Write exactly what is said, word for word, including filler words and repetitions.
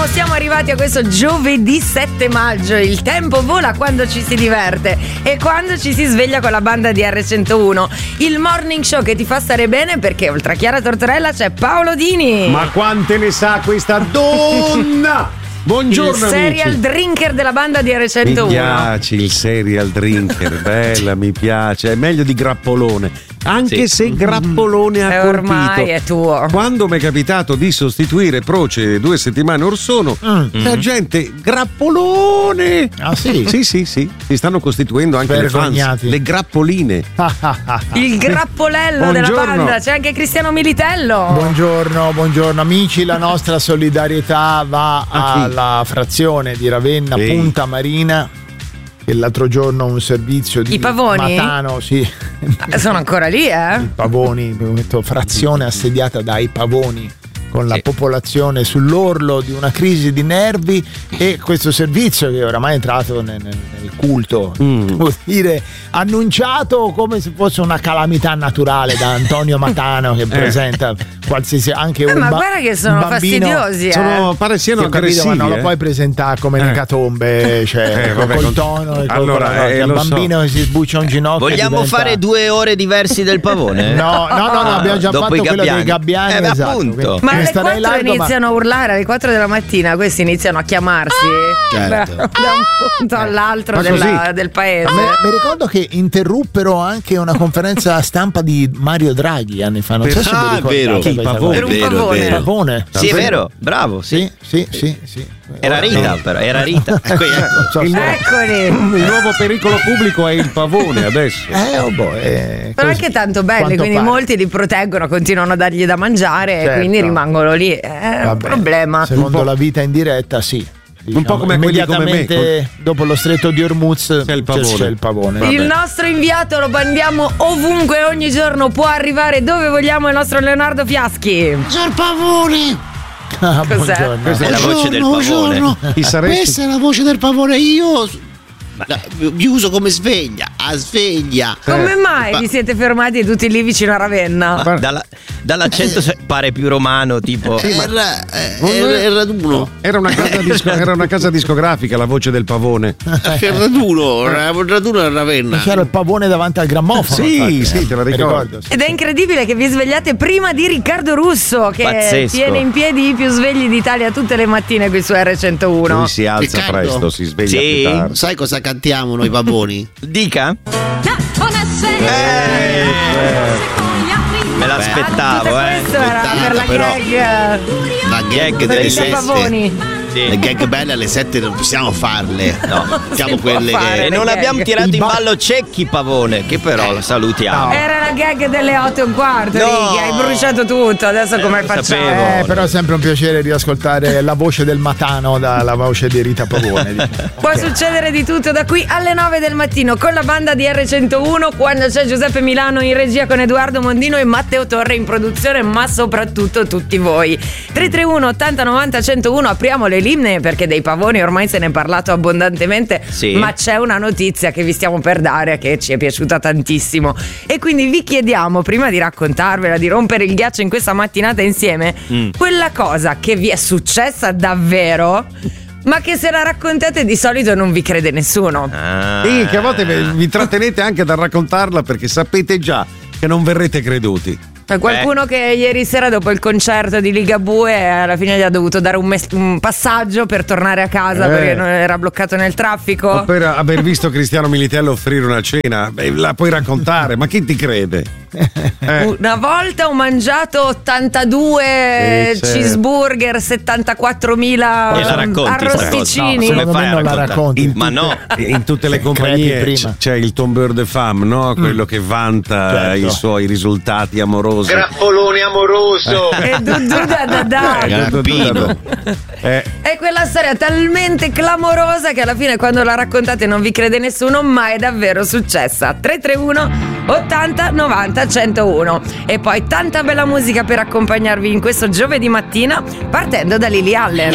siamo arrivati a questo giovedì sette maggio. Il tempo vola quando ci si diverte e quando ci si sveglia con la banda di erre centouno. Il morning show che ti fa stare bene, perché oltre a Chiara Tortorella c'è Paolo Dini. Ma quante ne sa questa donna? Buongiorno, il serial amici. Drinker della banda di erre centouno. Mi piace il serial drinker, bella, mi piace. È meglio di grappolone. Anche sì. se grappolone ha e colpito. Ormai è tuo. Quando mi è capitato di sostituire Proce due settimane or sono, mm. la gente grappolone. Ah sì? Sì, sì, sì. Si stanno costituendo anche le fans, le grappoline. Il grappolello della banda. C'è anche Cristiano Militello. Buongiorno, buongiorno amici. La nostra solidarietà va alla frazione di Ravenna, sì. Punta Marina. E l'altro giorno un servizio di I pavoni? Matano, sì. Sono ancora lì, eh? I pavoni, frazione assediata dai pavoni, con la sì. popolazione sull'orlo di una crisi di nervi, e questo servizio che oramai è entrato nel, nel culto, mm. vuol dire annunciato come se fosse una calamità naturale da Antonio Matano che eh. presenta qualsiasi anche eh, un ma ba- guarda che sono bambino, fastidiosi, eh. sono, pare siano aggressivi, ma non eh. lo puoi presentare come eh. un'ecatombe, cioè eh, vabbè, col con... tono e allora, col eh, un bambino so. che si sbuccia un ginocchio. Vogliamo diventa... fare due ore diversi del pavone? No, no, no, no, abbiamo già Dopo fatto quello gabbiani. dei gabbiani, eh, esatto. appunto. Ma alle quattro largo, iniziano ma... a urlare, alle quattro della mattina questi iniziano a chiamarsi certo. da un punto all'altro della, del paese. Mi, mi ricordo che interruppero anche una conferenza stampa di Mario Draghi anni fa. Non so se ah, vi ricordate. Vero. Pavone. Per un vero, pavone. vero. Pavone. Sì, è vero, bravo. Sì, sì, sì, sì. sì. Era Rita, no. però, era Rita. Ecco. il, Eccoli. il nuovo pericolo pubblico è il pavone adesso. Eh, oh boh, eh, Però così. anche tanto belli, Quanto quindi pare. molti li proteggono, continuano a dargli da mangiare, Certo. e quindi rimangono lì. È un problema. Secondo la vita in diretta, sì. Diciamo, un po' come quelli come me. Immediatamente dopo lo stretto di Hormuz c'è il pavone. C'è il, pavone. Il nostro inviato lo mandiamo ovunque, ogni giorno può arrivare dove vogliamo, il nostro Leonardo Fiaschi. C'è il pavone. Ah, Cos'è? buongiorno. Questa è la voce del pavone. Chi saresti? Questa è la voce del pavone. Io la, vi uso come sveglia, a sveglia. Come mai Ma- vi siete fermati tutti lì vicino a Ravenna? Ma dalla, dall'accento se- pare più romano, tipo. Era, era, era raduno. Era una, casa disco- era una casa discografica la voce del pavone. Era raduno, era raduno a Ravenna. C'era il pavone davanti al grammofono. Sì, infatti, sì, eh. te la Mi ricordo. sì. Ed è incredibile che vi svegliate prima di Riccardo Russo, che Pazzesco. tiene in piedi i più svegli d'Italia tutte le mattine qui su erre centouno. Lui si alza Riccardo? presto, si sveglia Sì. più tardi. Sai cosa cantiamo noi pavoni? Dica? Eh. Me l'aspettavo, Tutto eh. questo era per la però- gag La gag per delle i sette. pavoni. Sì. Le gag belle alle sette non possiamo farle. No, facciamo si può quelle fare. che. E non Le abbiamo gag. tirato Il in ba- ballo Cecchi Pavone, che però lo salutiamo. Era la gag delle otto e un quarto, No. Righi, hai bruciato tutto, adesso come lo facciamo? sapevo. Eh, però è sempre un piacere riascoltare la voce del Matano dalla voce di Rita Pavone. diciamo. Può succedere di tutto da qui alle nove del mattino con la banda di erre centouno, quando c'è Giuseppe Milano in regia con Edoardo Mondino e Matteo Torre in produzione, ma soprattutto tutti voi. tre tre uno ottanta novanta centouno, apriamo le linee perché dei pavoni ormai se ne è parlato abbondantemente, Sì. ma c'è una notizia che vi stiamo per dare che ci è piaciuta tantissimo e quindi vi chiediamo, prima di raccontarvela, di rompere il ghiaccio in questa mattinata insieme, Mm. quella cosa che vi è successa davvero, ma che se la raccontate di solito non vi crede nessuno. Ah. Sì, che a volte vi vi trattenete anche da raccontarla perché sapete già che non verrete creduti. C'è qualcuno che ieri sera dopo il concerto di Ligabue alla fine gli ha dovuto dare un, mes- un passaggio per tornare a casa Eh. perché non era bloccato nel traffico. O per aver visto Cristiano Militello offrire una cena, beh, la puoi raccontare, ma chi ti crede? Eh. Una volta ho mangiato ottantadue Sì, certo. cheeseburger, settantaquattromila E la racconti sta arrosticini. cosa? No, Secondo fai me a non la raccontare? racconti. In Ma no. In tutte le Crepi compagnie prima. c- c'è il tombeur de femme, no? Quello che vanta Certo. i suoi risultati amorosi. Grappolone amoroso. E du du da da da. Grappino. Eh, È quella storia talmente clamorosa che alla fine quando la raccontate non vi crede nessuno, ma è davvero successa. tre tre uno ottanta novanta centouno. E poi tanta bella musica per accompagnarvi in questo giovedì mattina, partendo da Lily Allen.